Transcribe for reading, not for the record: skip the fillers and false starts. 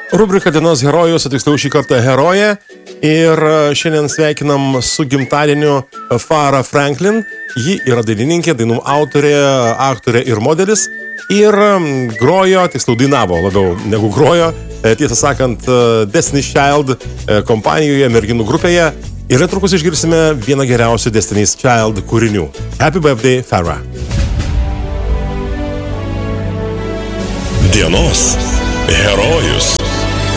Rubrika Dienos herojus, o tiksliau šį kartą herojė. Ir šiandien sveikinam su gimtadieniu Farrah Franklin. Ji yra dainininkė, dainų autorė, aktorė ir modelis. Ir grojo, tiksliau dainavo labiau negu grojo, tiesą sakant, Destiny's Child kompanijoje, merginų grupėje. Ir netrukus išgirsime vieną geriausių Destiny's Child kūrinių. Happy birthday, Farrah. Dienos herojus.